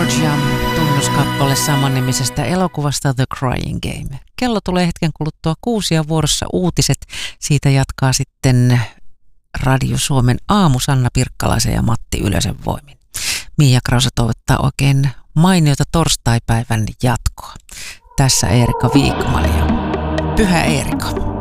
Georgia, tunnuskappale samannimisestä elokuvasta The Crying Game. Kello tulee hetken kuluttua 6 ja vuorossa uutiset. Siitä jatkaa sitten Radio Suomen aamu Sanna Pirkkalaisen ja Matti Ylösen voimin. Miia Krause toivottaa oikein mainiota torstaipäivän jatkoa. Tässä Eerikka Viikman ja Pyhä Eerikka.